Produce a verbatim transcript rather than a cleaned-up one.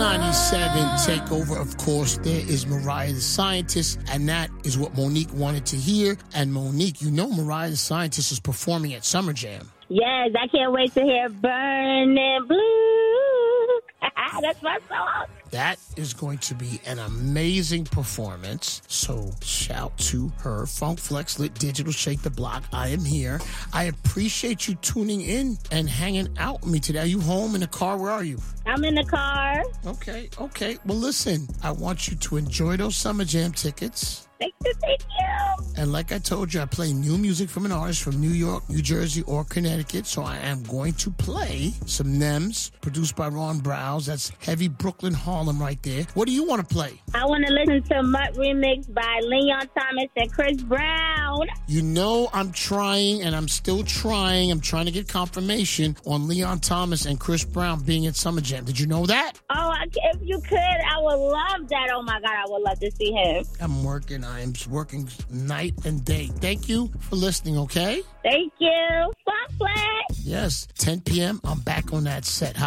ninety-seven takeover, of course, there is Mariah the Scientist, and that is what Monique wanted to hear. And Monique, you know Mariah the Scientist is performing at Summer Jam. Yes, I can't wait to hear Burning Blue. That's my song. That is going to be an amazing performance. So shout to her. Funk Flex, Lit Digital, Shake the Block. I am here. I appreciate you tuning in and hanging out with me today. Are you home in the car? Where are you? I'm in the car. Okay, okay. Well, listen, I want you to enjoy those Summer Jam tickets. Thank you, thank you. And like I told you, I play new music from an artist from New York, New Jersey, or Connecticut. So I am going to play some N E Ms produced by Ron Browse. That's heavy Brooklyn Harlem right there. What do you want to play? I want to listen to Mutt Remix by Leon Thomas and Chris Brown. You know I'm trying, and I'm still trying. I'm trying to get confirmation on Leon Thomas and Chris Brown being at Summer Jam. Did you know that? Oh, if you could, I would love that. Oh, my God, I would love to see him. I'm working. I'm working night and day. Thank you for listening, okay? Thank you. Funk Flex. Yes, ten p.m. I'm back on that set.